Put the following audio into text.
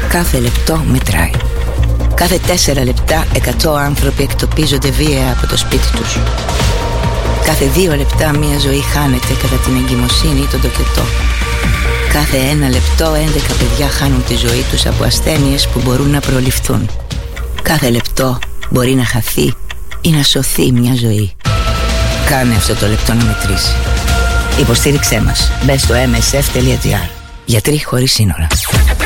Κάθε λεπτό μετράει. Κάθε 4 λεπτά 100 άνθρωποι εκτοπίζονται βία από το σπίτι τους. Κάθε 2 λεπτά μια ζωή χάνεται κατά την εγκυμοσύνη ή τον τοκετό. Κάθε 1 λεπτό 11 παιδιά χάνουν τη ζωή τους από ασθένειες που μπορούν να προληφθούν. Κάθε λεπτό μπορεί να χαθεί ή να σωθεί μια ζωή. Κάνε αυτό το λεπτό να μετρήσει. Υποστήριξέ μας. Μπες στο msf.gr. Γιατροί χωρίς σύνορα.